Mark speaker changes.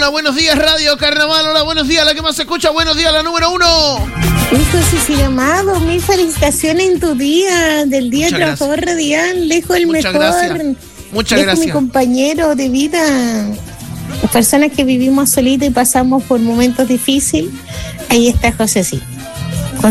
Speaker 1: Hola, buenos días, Radio Carnaval. Hola, buenos días, la que más se escucha. Buenos días, la número 1.
Speaker 2: Hijo Cecilia Amado, mil felicitaciones en tu día, del Día del Trabajador Radial, lejos el
Speaker 1: Muchas
Speaker 2: mejor.
Speaker 1: gracias. Muchas gracias.
Speaker 2: Mi compañero de vida, personas que vivimos solitos y pasamos por momentos difíciles, ahí está José, sí.